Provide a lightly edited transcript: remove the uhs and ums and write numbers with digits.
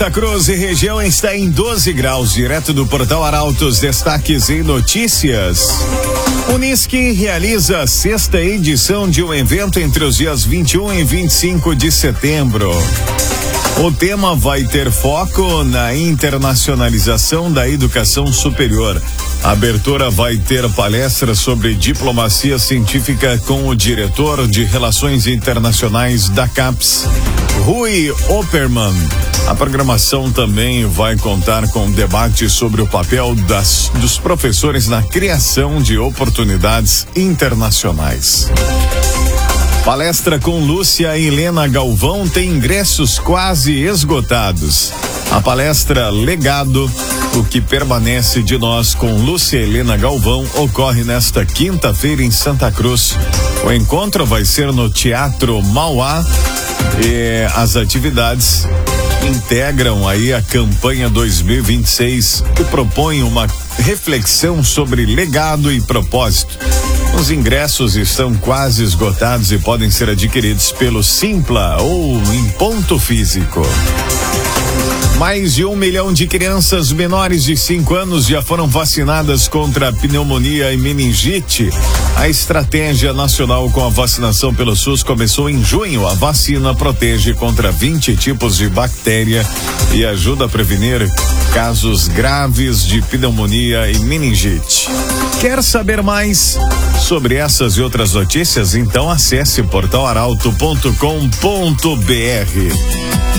Santa Cruz e região está em 12 graus, direto do Portal Arautos, destaques e notícias. Unisque realiza a 6ª edição de um evento entre os dias 21 e 25 de setembro. O tema vai ter foco na internacionalização da educação superior. A abertura vai ter palestra sobre diplomacia científica com o diretor de Relações Internacionais da CAPES, Rui Opperman. A programação também vai contar com debate sobre o papel dos professores na criação de oportunidades internacionais. Palestra com Lúcia Helena Galvão tem ingressos quase esgotados. A palestra Legado, o que permanece de nós, com Lúcia Helena Galvão, ocorre nesta quinta-feira em Santa Cruz. O encontro vai ser no Teatro Mauá e as atividades integram aí a campanha 2026, que propõe uma reflexão sobre legado e propósito. Os ingressos estão quase esgotados e podem ser adquiridos pelo Simpla ou em ponto físico. Mais de 1 milhão de crianças menores de 5 anos já foram vacinadas contra a pneumonia e meningite. A estratégia nacional com a vacinação pelo SUS começou em junho. A vacina protege contra 20 tipos de bactéria e ajuda a prevenir casos graves de pneumonia e meningite. Quer saber mais sobre essas e outras notícias? Então acesse portalaralto.com.br.